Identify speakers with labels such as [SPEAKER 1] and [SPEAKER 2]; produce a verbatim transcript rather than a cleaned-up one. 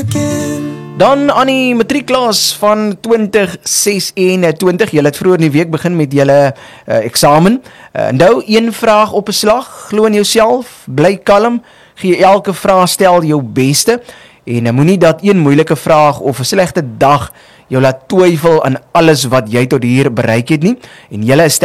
[SPEAKER 1] Dan aan die matriekklas van twintig sesentwintig, julle het vroeër in die week begin met julle uh, eksamen. Uh, nou, een vraag op 'n slag, glo in jouself, bly kalm, gee elke vraag, stel jou beste, en uh, moenie dat een moeilike vraag of 'n slegte dag jou laat twyfel aan alles wat jy tot hier bereik het nie, en julle is